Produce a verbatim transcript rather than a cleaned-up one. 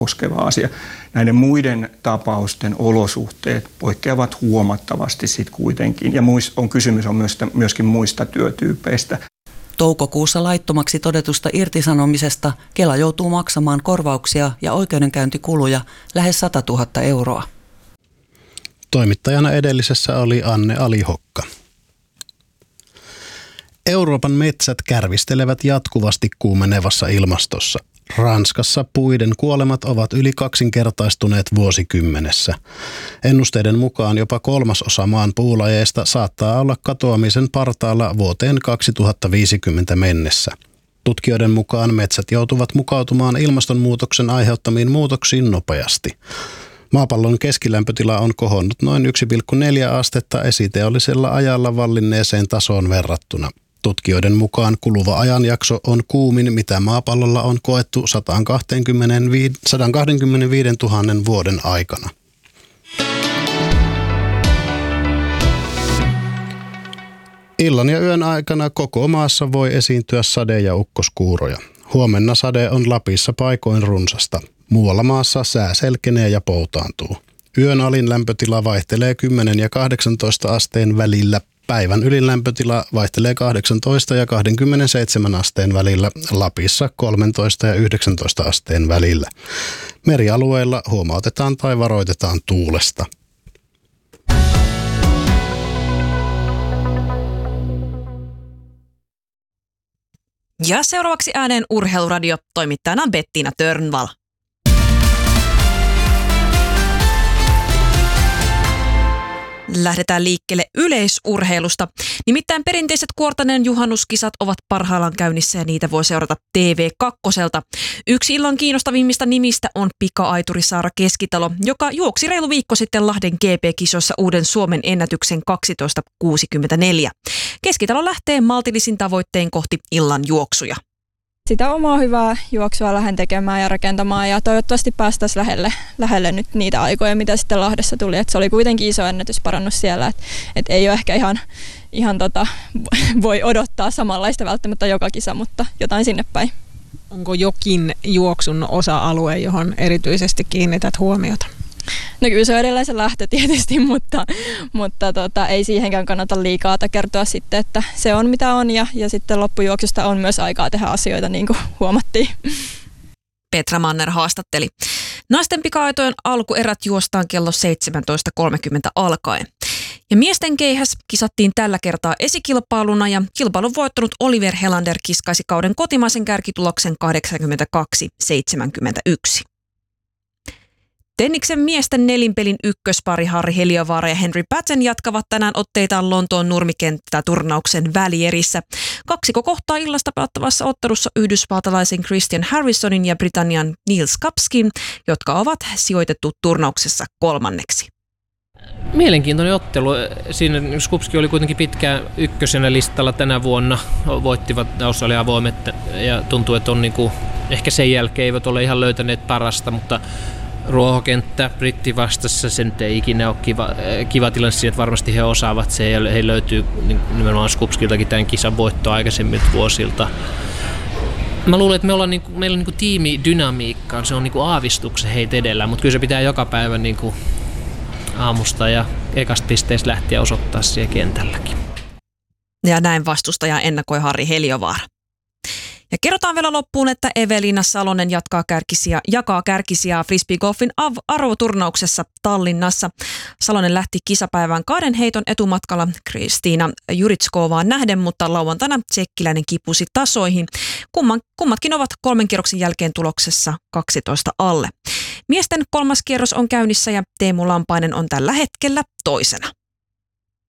koskeva asia. Näiden muiden tapausten olosuhteet poikkeavat huomattavasti sitten kuitenkin. Ja on kysymys on myöskin muista työtyypeistä. Toukokuussa laittomaksi todetusta irtisanomisesta Kela joutuu maksamaan korvauksia ja oikeudenkäyntikuluja lähes sata tuhatta euroa. Toimittajana edellisessä oli Anne Alihokka. Euroopan metsät kärvistelevät jatkuvasti kuumenevassa ilmastossa. Ranskassa puiden kuolemat ovat yli kaksinkertaistuneet vuosikymmenessä. Ennusteiden mukaan jopa kolmasosa maan puulajeista saattaa olla katoamisen partaalla vuoteen kaksituhattaviisikymmentä mennessä. Tutkijoiden mukaan metsät joutuvat mukautumaan ilmastonmuutoksen aiheuttamiin muutoksiin nopeasti. Maapallon keskilämpötila on kohonnut noin yksi pilkku neljä astetta esiteollisella ajalla vallinneeseen tasoon verrattuna. Tutkijoiden mukaan kuluva ajanjakso on kuumin, mitä maapallolla on koettu sata kaksikymmentäviisi tuhatta vuoden aikana. Illan ja yön aikana koko maassa voi esiintyä sade- ja ukkoskuuroja. Huomenna sade on Lapissa paikoin runsasta. Muualla maassa sää selkenee ja poutaantuu. Yön alin lämpötila vaihtelee kymmenen ja kahdeksantoista asteen välillä. Päivän ylin lämpötila vaihtelee kahdeksantoista ja kaksikymmentäseitsemän asteen välillä, Lapissa kolmetoista ja yhdeksäntoista asteen välillä. Merialueilla huomautetaan tai varoitetaan tuulesta. Ja seuraavaksi ääneen Urheiluradio, toimittajana Bettina Törnvall. Lähdetään liikkeelle yleisurheilusta. Nimittäin perinteiset Kuortaneen juhannuskisat ovat parhaillaan käynnissä ja niitä voi seurata T V kaksi. Yksi illan kiinnostavimmista nimistä on pika-aituri Saara Keskitalo, joka juoksi reilu viikko sitten Lahden G P-kisoissa uuden Suomen ennätyksen kaksitoista kuusikymmentäneljä. Keskitalo lähtee maltillisin tavoitteen kohti illan juoksuja. Sitä omaa hyvää juoksua lähden tekemään ja rakentamaan ja toivottavasti päästäisiin lähelle, lähelle nyt niitä aikoja, mitä sitten Lahdessa tuli. Et se oli kuitenkin iso ennätysparannus siellä, että et ei ole ehkä ihan, ihan tota, voi odottaa samanlaista välttämättä joka kisa, mutta jotain sinne päin. Onko jokin juoksun osa-alue, johon erityisesti kiinnität huomiota? No kyllä se on edelleen se lähtö tietysti, mutta, mutta tota, ei siihenkään kannata liikaa kertoa sitten, että se on mitä on ja, ja sitten loppujuoksusta on myös aikaa tehdä asioita niin kuin huomattiin. Petra Manner haastatteli. Naisten pika-aitojen alkuerät juostaan kello seitsemäntoista kolmekymmentä alkaen. Ja miesten keihäs kisattiin tällä kertaa esikilpailuna ja kilpailun voittanut Oliver Helander kiskaisi kauden kotimaisen kärkituloksen kahdeksankymmentäkaksi seitsemänkymmentäyksi. Tenniksen miesten nelinpelin ykköspari Harri Heliövaara ja Henry Patton jatkavat tänään otteitaan Lontoon nurmikenttäturnauksen välierissä. Kaksiko kohtaa illasta pelattavassa ottelussa yhdysvaltalaisen Christian Harrisonin ja Britannian Neil Skupskin, jotka ovat sijoitettu turnauksessa kolmanneksi. Mielenkiintoinen ottelu. Siinä Skupski oli kuitenkin pitkään ykkösenä listalla tänä vuonna. Voittivat Australia-avoimet ja tuntuu, että on niinku, ehkä sen jälkeen eivät ole ihan löytäneet parasta, mutta ruohokenttä britti vastassa, sen ei ikinä ole kiva, kiva tilanne siinä, että varmasti he osaavat se ja he löytyy nimenomaan Skupskiltakin tämän kisan voittoa aikaisemmilta vuosilta. Mä luulen, että me ollaan niinku, meillä on niinku tiimidynamiikkaa, se on niinku aavistuksen heitä edellä, mutta kyllä se pitää joka päivä niinku aamusta ja ekasta pisteestä lähtien osoittaa siellä kentälläkin. Ja näin vastustaja ennakoi Harri Heliövaara. Ja kerrotaan vielä loppuun, että Evelina Salonen jatkaa kärkisiä, jakaa kärkisiä frisbeegolfin arvoturnauksessa Tallinnassa. Salonen lähti kisapäivään kahden heiton etumatkalla Kristiina Juritskoovaan nähden, mutta lauantaina tsekkiläinen kipusi tasoihin. Kumman, kummatkin ovat kolmen kierroksen jälkeen tuloksessa kaksitoista alle. Miesten kolmas kierros on käynnissä ja Teemu Lampainen on tällä hetkellä toisena.